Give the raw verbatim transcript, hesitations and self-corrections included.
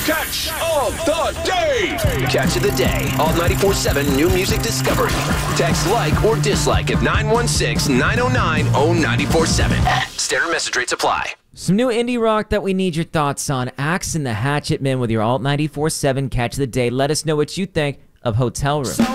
Catch of the day. Catch of the day. Alt ninety-four point seven New Music Discovery. Text like or dislike at nine one six, nine oh nine, oh nine four seven. Standard message rates apply. Some new indie rock that we need your thoughts on. Axe and the Hatchet Men with your Alt ninety-four point seven Catch of the Day. Let us know what you think of Hotel Room.